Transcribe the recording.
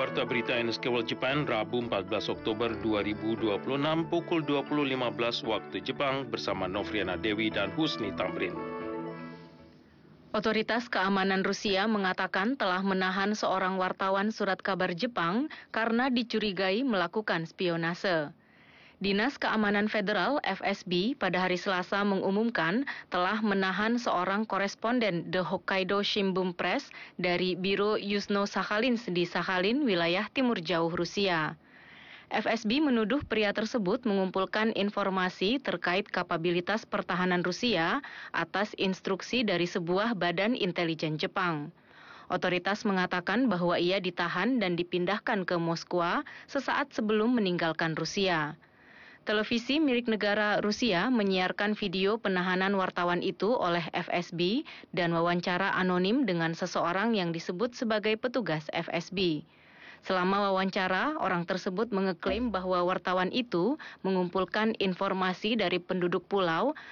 Warta Berita NHK World Japan, Rabu 14 Oktober 2026 pukul 20.15 waktu Jepang bersama Novriana Dewi dan Husni Tamrin. Otoritas keamanan Rusia mengatakan telah menahan seorang wartawan surat kabar Jepang karena dicurigai melakukan spionase. Dinas Keamanan Federal (FSB) pada hari Selasa mengumumkan telah menahan seorang koresponden The Hokkaido Shimbun Press dari Biro Yuzhno-Sakhalin di Sakhalin, wilayah timur jauh Rusia. FSB menuduh pria tersebut mengumpulkan informasi terkait kapabilitas pertahanan Rusia atas instruksi dari sebuah badan intelijen Jepang. Otoritas mengatakan bahwa ia ditahan dan dipindahkan ke Moskwa sesaat sebelum meninggalkan Rusia. Televisi milik negara Rusia menyiarkan video penahanan wartawan itu oleh FSB dan wawancara anonim dengan seseorang yang disebut sebagai petugas FSB. Selama wawancara, orang tersebut mengeklaim bahwa wartawan itu mengumpulkan informasi dari penduduk pulau